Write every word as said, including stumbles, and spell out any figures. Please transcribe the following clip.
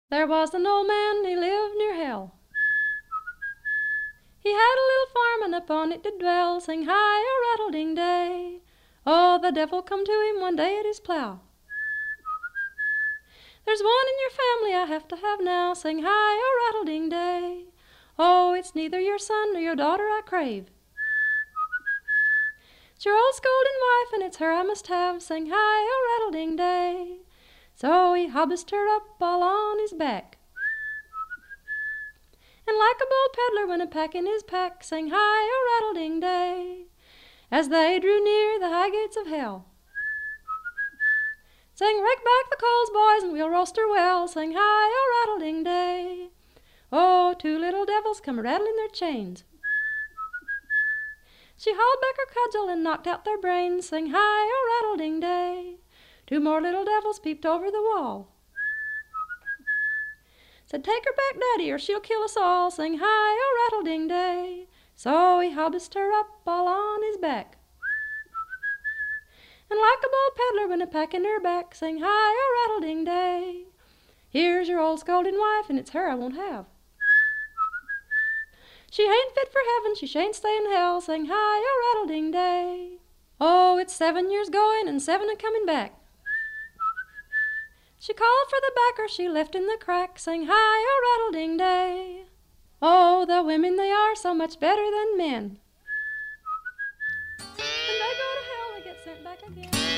There was an old man, he lived near hell. He had a little farm, and upon it did dwell. Sing hi-o-rattle-ding-day. Oh, the devil come to him one day at his plow. There's one in your family I have to have now. Sing hi-o-rattle-ding-day. Oh, it's neither your son nor your daughter I crave. It's your old scolding wife, and it's her I must have. Sing hi-o-rattle-ding-day. So he hobbised her up all on his back, and like a bold peddler went a-packing his pack. Sang hi-o-rattle-ding-day. As they drew near the high gates of hell, sang rake back the coals, boys, and we'll roast her well. Sang hi-o-rattle-ding-day. Oh, two little devils come rattling their chains. She hauled back her cudgel and knocked out their brains. Sang hi-o-rattle-ding-day. Two more little devils peeped over the wall, said, "Take her back, Daddy, or she'll kill us all." Sang hi-o-rattle-ding-day. So he hobbised her up all on his back, and like a bold peddler went a-packing her back. Sang hi-o-rattle-ding-day. Here's your old scolding wife, and it's her I won't have. She ain't fit for heaven, she shan't stay in hell. Sang hi-o-rattle-ding-day. Oh, it's seven years going and seven a-coming back. She called for the backer she left in the crack. Sang hi-o-rattle-ding-day. Oh, the women, they are so much better than men. When they go to hell, they get sent back again.